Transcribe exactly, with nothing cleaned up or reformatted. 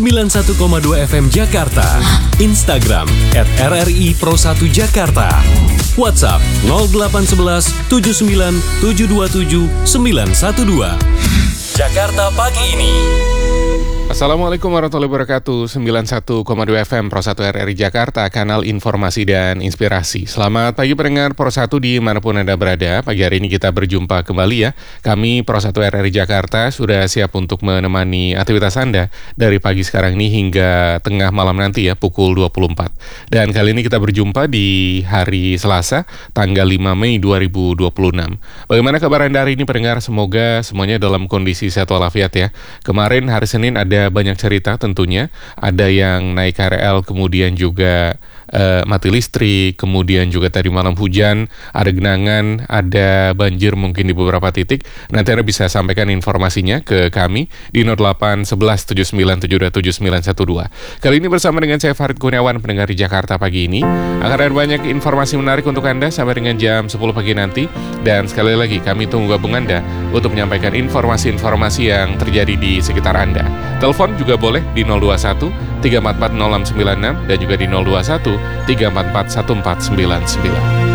sembilan puluh satu koma dua F M Jakarta. Instagram at R R I Pro satu Jakarta. WhatsApp nol delapan satu satu tujuh sembilan tujuh dua tujuh sembilan satu dua. Jakarta Pagi Ini. Assalamualaikum warahmatullahi wabarakatuh. sembilan puluh satu koma dua F M Pro satu R R I Jakarta, kanal informasi dan inspirasi. Selamat pagi pendengar Pro satu dimanapun Anda berada. Pagi hari ini kita berjumpa kembali ya. Kami Pro satu R R I Jakarta sudah siap untuk menemani aktivitas Anda dari pagi sekarang ini hingga tengah malam nanti ya, pukul dua puluh empat. Dan kali ini kita berjumpa di hari Selasa, tanggal lima Mei dua ribu dua puluh enam. Bagaimana kabar Anda hari ini pendengar? Semoga semuanya dalam kondisi sehat walafiat ya. Kemarin hari Senin ada banyak cerita tentunya, ada yang naik K R L kemudian juga uh, mati listrik, kemudian juga tadi malam hujan, ada genangan, ada banjir mungkin di beberapa titik. Nanti Anda bisa sampaikan informasinya ke kami di nol delapan satu satu tujuh sembilan tujuh dua tujuh sembilan satu dua. Kali ini bersama dengan saya Farid Kurniawan, pendengar di Jakarta Pagi Ini. Akan ada banyak informasi menarik untuk Anda sampai dengan jam sepuluh pagi nanti. Dan sekali lagi kami tunggu gabung Anda untuk menyampaikan informasi-informasi yang terjadi di sekitar Anda. Telepon juga boleh di nol dua satu tiga empat empat nol enam sembilan enam dan juga di nol dua satu tiga empat empat satu empat sembilan sembilan.